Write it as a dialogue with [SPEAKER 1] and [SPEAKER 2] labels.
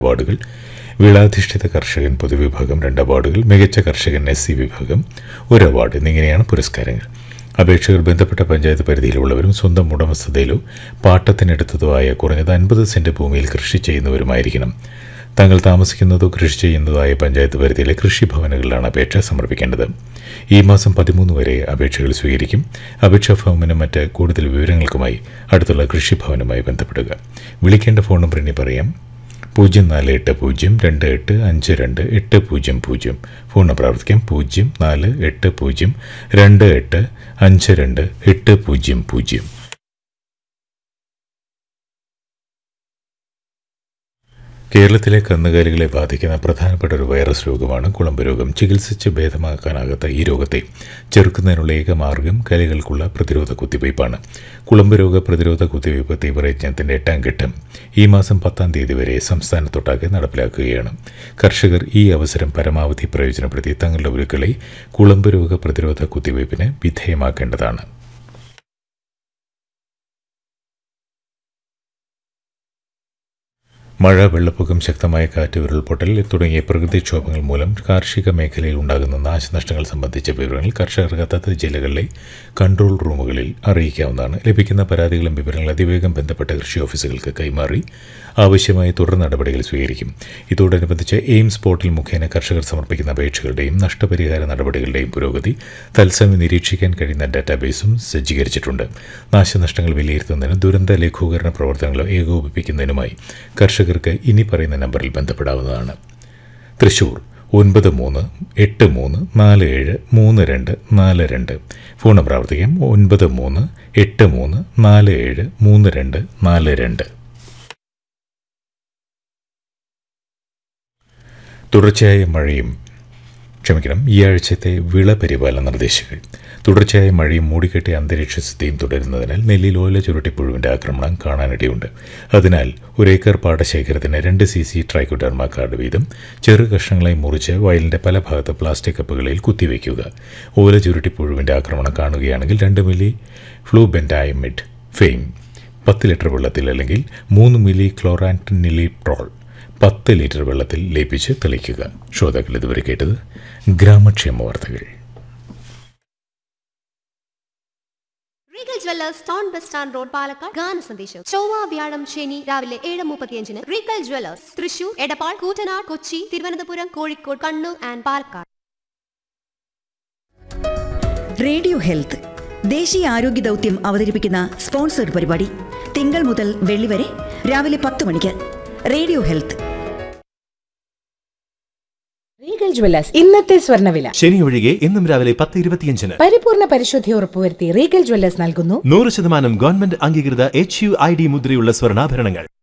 [SPEAKER 1] അവാർഡുകൾ, വിളാധിഷ്ഠിത കർഷകൻ പൊതുവിഭാഗം 2 അവാർഡുകൾ, മികച്ച കർഷകൻ SC വിഭാഗം 1 അവാർഡ് എന്നിങ്ങനെയാണ് പുരസ്കാരങ്ങൾ. അപേക്ഷകർ ബന്ധപ്പെട്ട പഞ്ചായത്ത് പരിധിയിലുള്ളവരും സ്വന്തം ഉടമസ്ഥതയിലോ പാട്ടത്തിനെടുത്തതോ ആയ കുറഞ്ഞത് 50 സെന്റ് ഭൂമിയിൽ കൃഷി ചെയ്യുന്നവരുമായിരിക്കണം. തങ്ങൾ താമസിക്കുന്നതോ കൃഷി ചെയ്യുന്നതോ ആയ പഞ്ചായത്ത് പരിധിയിലെ കൃഷിഭവനുകളിലാണ് അപേക്ഷ സമർപ്പിക്കേണ്ടത്. ഈ മാസം 13 വരെ അപേക്ഷകൾ സ്വീകരിക്കും. അപേക്ഷാ ഫോമിനും മറ്റ് കൂടുതൽ വിവരങ്ങൾക്കുമായി അടുത്തുള്ള കൃഷിഭവനുമായി ബന്ധപ്പെടുക. വിളിക്കേണ്ട ഫോൺ നമ്പർ ഇനി പറയാം: 0480285280. ഫോൺ നമ്പർ ആവർത്തിക്കാം: 0480285280. കേരളത്തിലെ കന്നുകാലികളെ ബാധിക്കുന്ന പ്രധാനപ്പെട്ട ഒരു വൈറസ് രോഗമാണ് കുളമ്പ് രോഗം. ചികിത്സിച്ച് ഭേദമാക്കാനാകാത്ത ഈ രോഗത്തെ ചെറുക്കുന്നതിനുള്ള ഏക മാർഗം കലികൾക്കുള്ള പ്രതിരോധ കുത്തിവയ്പ്പാണ്. കുളമ്പ് രോഗ പ്രതിരോധ കുത്തിവയ്പ്പ് തീവ്രയജ്ഞത്തിന്റെ 8ാം ഘട്ടം ഈ മാസം 10-ാം തീയതി വരെ സംസ്ഥാനത്തൊട്ടാകെ നടപ്പിലാക്കുകയാണ്. കർഷകർ ഈ അവസരം പരമാവധി പ്രയോജനപ്പെടുത്തി തങ്ങളുടെ ഉരുക്കളെ കുളമ്പ് രോഗ പ്രതിരോധ കുത്തിവയ്പ്പിന് വിധേയമാക്കേണ്ടതാണ്. മഴ, വെള്ളപ്പൊക്കം, ശക്തമായ കാറ്റ്, ഉരുൾപൊട്ടൽ തുടങ്ങിയ പ്രകൃതിക്ഷോഭങ്ങൾ മൂലം കാർഷിക മേഖലയിൽ ഉണ്ടാകുന്ന നാശനഷ്ടങ്ങൾ സംബന്ധിച്ച വിവരങ്ങൾ കർഷകർക്ക് അതത് ജില്ലകളിലെ കൺട്രോൾ റൂമുകളിൽ അറിയിക്കാവുന്നതാണ്. ലഭിക്കുന്ന പരാതികളും വിവരങ്ങളും അതിവേഗം ബന്ധപ്പെട്ട കൃഷി ഓഫീസുകൾക്ക് കൈമാറി ആവശ്യമായ തുടർ നടപടികൾ സ്വീകരിക്കും. ഇതോടനുബന്ധിച്ച് എയിംസ് പോർട്ടൽ മുഖേന കർഷകർ സമർപ്പിക്കുന്ന അപേക്ഷകളുടെയും നഷ്ടപരിഹാര നടപടികളുടെയും പുരോഗതി തത്സമയം നിരീക്ഷിക്കാൻ കഴിയുന്ന ഡാറ്റാബേസും സജ്ജീകരിച്ചിട്ടുണ്ട്. നാശനഷ്ടങ്ങൾ വിലയിരുത്തുന്നതിനും ദുരന്ത ലഘൂകരണ പ്രവർത്തനങ്ങൾ ഏകോപിപ്പിക്കുന്നതിനുമായി കർഷകർക്ക് ഇനി പറയുന്ന നമ്പറിൽ ബന്ധപ്പെടാവുന്നതാണ്. തൃശൂർ 9383473242. ഫോൺ നമ്പർ ആവർത്തിക്കാം: 9383473242. തുടർച്ചയായ ഈ ആഴ്ചത്തെ വിള പരിപാലന നിർദ്ദേശങ്ങൾ. തുടർച്ചയായ മഴയും മൂടിക്കെട്ടിയ അന്തരീക്ഷ സ്ഥിതിയും തുടരുന്നതിനാൽ നെല്ലിൽ ഓല ചുരുട്ടിപ്പുഴുവിൻ്റെ ആക്രമണം കാണാനിടയുണ്ട്. അതിനാൽ 1 ഏക്കർ പാടശേഖരത്തിന് 2 cc ട്രൈക്കോഡെർമ കാർഡ് വീതം ചെറു കഷ്ണങ്ങളായി മുറിച്ച് വയലിൻ്റെ പല ഭാഗത്ത് പ്ലാസ്റ്റിക് കപ്പുകളിൽ കുത്തിവയ്ക്കുക. ഓല ചുരുട്ടിപ്പുഴുവിൻ്റെ ആക്രമണം കാണുകയാണെങ്കിൽ 2 മില്ലി ഫ്ലൂബെൻഡായമിഡ് ഫെയിം 10 ലിറ്റർ വെള്ളത്തിൽ അല്ലെങ്കിൽ 3 മില്ലി ക്ലോറാൻറ്റിനിലിപ്രോൾ 10 ലിറ്റർ വെള്ളത്തിൽ ലയിപ്പിച്ച് തെളിക്കുക. ശ്രോതാക്കൾ ഇതുവരെ കേട്ടത് ഗ്രാമക്ഷേമ വാർത്തകൾ.
[SPEAKER 2] Regal Jewellers town bus stand road, Palakkad. ഗാന സന്ദേശം. ചൊവ്വ, വ്യാഴം, ശനി രാവിലെ 7:35 Regal Jewellers Thrissur, Edappal, Koottanad, Kochi, Thiruvananthapuram, Kozhikode, Kannur and Palakkad.
[SPEAKER 3] Radio health ദേശീയ ആരോഗ്യ ദൗത്യം അവതരിപ്പിക്കുന്ന സ്പോൺസർഡ് പരിപാടി തിങ്കൾ മുതൽ വെള്ളി വരെ രാവിലെ 10 മണിക്ക്. Radio health.
[SPEAKER 4] റീഗൽ ജ്വല്ലേഴ്സ് ഇന്നത്തെ സ്വർണ്ണവില.
[SPEAKER 5] ശനി ഒഴികെ ഇന്നും രാവിലെ 10:25.
[SPEAKER 4] പരിപൂർണ പരിശുദ്ധി ഉറപ്പുവരുത്തി റീഗൽ ജ്വല്ലേഴ്സ് നൽകുന്നു
[SPEAKER 5] 100% ഗവൺമെന്റ് അംഗീകൃത HUID മുദ്രയുള്ള സ്വർണ്ണാഭരണങ്ങൾ.